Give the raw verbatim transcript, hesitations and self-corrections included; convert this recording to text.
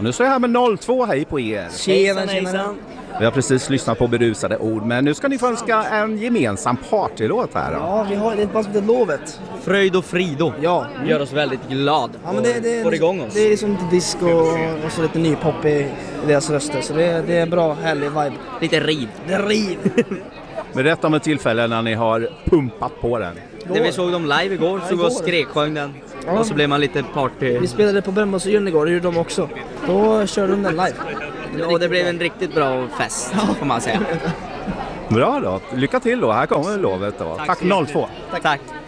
Och nu står jag här med noll två, hej på er. Tjena, tjena. Vi har precis lyssnat på berusade ord, men nu ska ni få önska en gemensam partylåt här då. Ja, vi har ett band som heter Lovet. Fröjd och Frido. Ja. Gör oss väldigt glad. Ja, men det, det, får igång oss. Det är liksom disco och så lite ny pop i, i deras röster. Så det, det är en bra, härlig vibe. Lite riv. Det är riv. Berätta om ett tillfälle när ni har pumpat på den. När vi såg dem live igår så Ja, igår. var skreksjöng den. Ja. Och så blev man lite party. Vi spelade på Brännbollsjön igår, det gjorde de också. Då körde de den live. Ja, och det blev en riktigt bra fest, får man säga. Bra då, lycka till då, här kommer lovet då. Tack, Tack noll två. Tack. Tack.